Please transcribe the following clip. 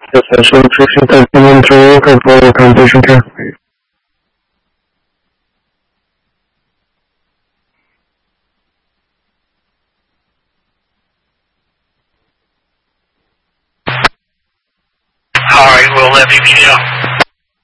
Essentially, fixing testing and training for accommodation care. Alright, we'll let you know.